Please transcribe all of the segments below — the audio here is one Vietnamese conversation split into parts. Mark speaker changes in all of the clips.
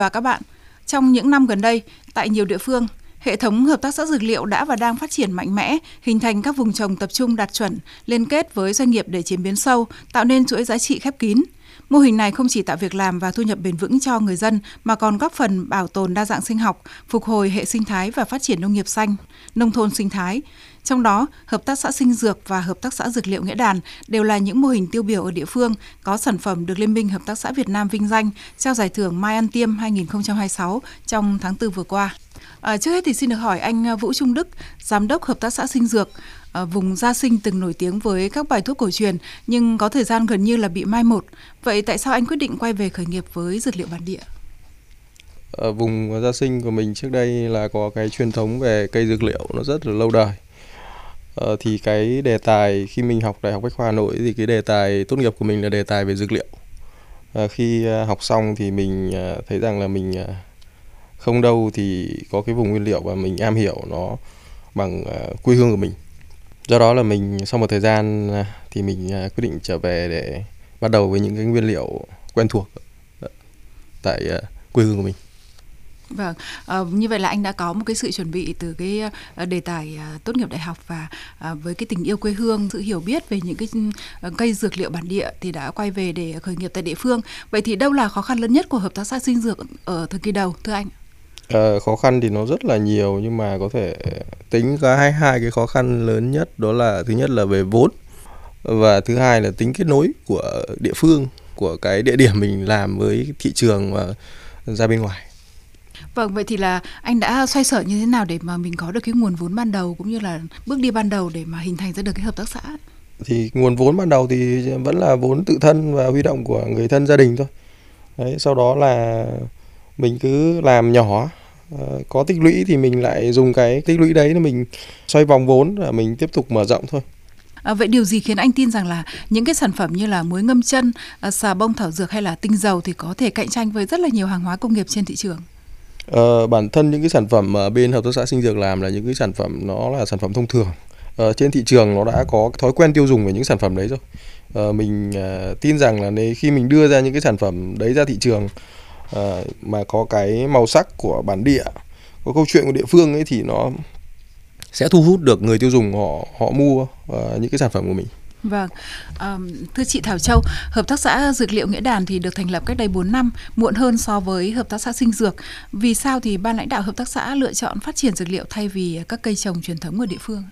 Speaker 1: Và các bạn, trong những năm gần đây, tại nhiều địa phương, hệ thống hợp tác xã dược liệu đã và đang phát triển mạnh mẽ, hình thành các vùng trồng tập trung đạt chuẩn, liên kết với doanh nghiệp để chế biến sâu, tạo nên chuỗi giá trị khép kín. Mô hình này không chỉ tạo việc làm và thu nhập bền vững cho người dân mà còn góp phần bảo tồn đa dạng sinh học, phục hồi hệ sinh thái và phát triển nông nghiệp xanh, nông thôn sinh thái. Trong đó, Hợp tác xã Sinh Dược và Hợp tác xã Dược liệu Nghĩa Đàn đều là những mô hình tiêu biểu ở địa phương, có sản phẩm được Liên minh Hợp tác xã Việt Nam vinh danh trao giải thưởng Mai Ăn Tiêm 2026 trong tháng 4 vừa qua. Trước hết thì xin được hỏi anh Vũ Trung Đức, Giám đốc Hợp tác xã Sinh Dược, vùng Gia Sinh từng nổi tiếng với các bài thuốc cổ truyền nhưng có thời gian gần như là bị mai một. Vậy tại sao anh quyết định quay về khởi nghiệp với dược liệu bản địa?
Speaker 2: Ở vùng Gia Sinh của mình trước đây là có cái truyền thống về cây dược liệu nó rất là lâu đời. Thì cái đề tài khi mình học Đại học Bách khoa Hà Nội thì cái đề tài tốt nghiệp của mình là đề tài về dược liệu. Khi học xong thì mình thấy rằng là mình không đâu thì có cái vùng nguyên liệu và mình am hiểu nó bằng quê hương của mình. Do đó là mình sau một thời gian thì mình quyết định trở về để bắt đầu với những cái nguyên liệu quen thuộc tại quê hương của mình.
Speaker 1: Vâng, như vậy là anh đã có một cái sự chuẩn bị từ cái đề tài tốt nghiệp đại học và với cái tình yêu quê hương, sự hiểu biết về những cái cây dược liệu bản địa thì đã quay về để khởi nghiệp tại địa phương. Vậy thì đâu là khó khăn lớn nhất của Hợp tác xã Sinh Dược ở thời kỳ đầu, thưa anh?
Speaker 2: Khó khăn thì nó rất là nhiều nhưng mà có thể tính hai cái khó khăn lớn nhất, đó là thứ nhất là về vốn và thứ hai là tính kết nối của địa phương, của cái địa điểm mình làm với thị trường và ra bên ngoài.
Speaker 1: Vâng, vậy thì là anh đã xoay sở như thế nào để mà mình có được cái nguồn vốn ban đầu cũng như là bước đi ban đầu để mà hình thành ra được cái hợp tác xã?
Speaker 2: Thì nguồn vốn ban đầu thì vẫn là vốn tự thân và huy động của người thân gia đình thôi. Đấy, sau đó là mình cứ làm nhỏ, có tích lũy thì mình lại dùng cái tích lũy đấy để mình xoay vòng vốn và mình tiếp tục mở rộng thôi.
Speaker 1: Vậy điều gì khiến anh tin rằng là những cái sản phẩm như là muối ngâm chân, xà bông thảo dược hay là tinh dầu thì có thể cạnh tranh với rất là nhiều hàng hóa công nghiệp trên thị trường?
Speaker 2: Bản thân những cái sản phẩm mà bên Hợp tác xã Sinh Dược làm là những cái sản phẩm nó là sản phẩm thông thường. Trên thị trường nó đã có thói quen tiêu dùng về những sản phẩm đấy rồi. Mình tin rằng là nếu khi mình đưa ra những cái sản phẩm đấy ra thị trường mà có cái màu sắc của bản địa, có câu chuyện của địa phương ấy thì nó sẽ thu hút được người tiêu dùng họ mua những cái sản phẩm của mình.
Speaker 1: Vâng, thưa chị Thảo Châu, Hợp tác xã Dược liệu Nghĩa Đàn thì được thành lập cách đây 4 năm, muộn hơn so với Hợp tác xã Sinh Dược. Vì sao thì ban lãnh đạo Hợp tác xã lựa chọn phát triển dược liệu thay vì các cây trồng truyền thống ở địa phương?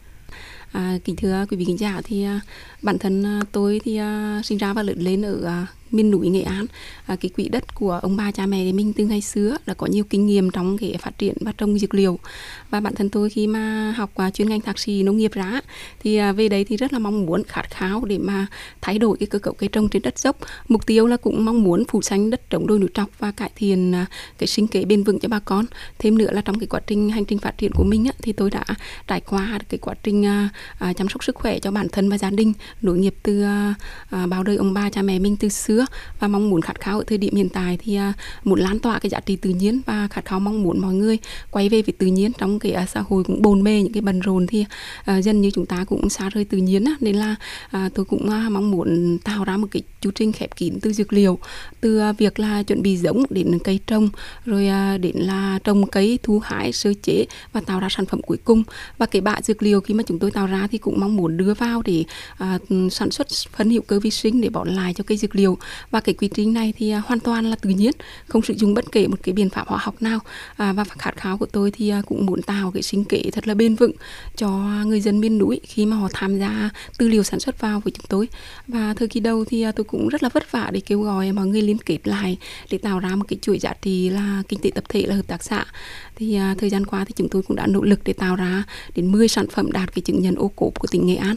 Speaker 3: Kính thưa quý vị khán giả, thì bản thân tôi thì sinh ra và lớn lên ở miền núi Nghệ An. Cái quỹ đất của ông bà cha mẹ mình từ ngày xưa đã có nhiều kinh nghiệm trong cái phát triển và trồng dược liệu. Và bản thân tôi khi mà học chuyên ngành thạc sĩ nông nghiệp ra thì về đấy thì rất là mong muốn, khát khao để mà thay đổi cái cơ cấu cây trồng trên đất dốc. Mục tiêu là cũng mong muốn phủ xanh đất trồng đồi núi trọc và cải thiện cái sinh kế bền vững cho bà con. Thêm nữa là trong cái quá trình hành trình phát triển của mình thì tôi đã trải qua cái quá trình chăm sóc sức khỏe cho bản thân và gia đình, nối nghiệp từ bao đời ông bà cha mẹ mình từ xưa, và mong muốn khát khao ở thời điểm hiện tại thì muốn lan tỏa cái giá trị tự nhiên và khát khao mong muốn mọi người quay về với tự nhiên. Trong cái xã hội cũng bồn bề những cái bận rộn thì dần như chúng ta cũng xa rời tự nhiên nên là tôi cũng mong muốn tạo ra một cái chu trình khép kín từ dược liệu, từ việc là chuẩn bị giống đến cây trồng, rồi đến là trồng cây, thu hái, sơ chế và tạo ra sản phẩm cuối cùng. Và cái bã dược liệu khi mà chúng tôi tạo ra thì cũng mong muốn đưa vào để sản xuất phân hữu cơ vi sinh để bón lại cho cây dược liệu. Và cái quy trình này thì hoàn toàn là tự nhiên, không sử dụng bất kể một cái biện pháp hóa học nào. Và khát khao của tôi thì cũng muốn tạo cái sinh kế thật là bền vững cho người dân miền núi khi mà họ tham gia tư liệu sản xuất vào với chúng tôi. Và thời kỳ đầu thì tôi cũng rất là vất vả để kêu gọi mọi người liên kết lại để tạo ra một cái chuỗi giá trị là kinh tế tập thể, là hợp tác xã. Thì thời gian qua thì chúng tôi cũng đã nỗ lực để tạo ra đến 10 sản phẩm đạt cái chứng nhận ô cốp của tỉnh Nghệ An.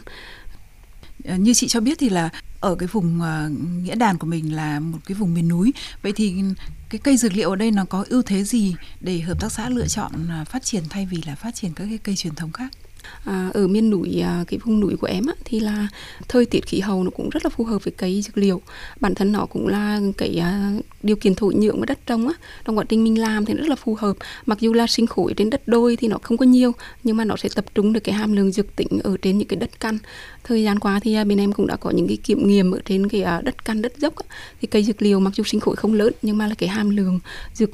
Speaker 1: Như chị cho biết thì là ở cái vùng Nghĩa Đàn của mình là một cái vùng miền núi. Vậy thì cái cây dược liệu ở đây nó có ưu thế gì để hợp tác xã lựa chọn phát triển thay vì là phát triển các cái cây truyền thống khác?
Speaker 3: Ở miền núi, cái vùng núi của em thì là thời tiết khí hậu nó cũng rất là phù hợp với cây dược liệu. Bản thân nó cũng là cái điều kiện thổ nhưỡng và đất trồng trong quá trình mình làm thì rất là phù hợp. Mặc dù là sinh khối trên đất đồi thì nó không có nhiều, nhưng mà nó sẽ tập trung được cái hàm lượng dược tính ở trên những cái đất căn. Thời gian qua thì bên em cũng đã có những cái kiểm nghiệm ở trên cái đất căn, đất dốc thì cây dược liệu mặc dù sinh khối không lớn nhưng mà là cái hàm lượng dược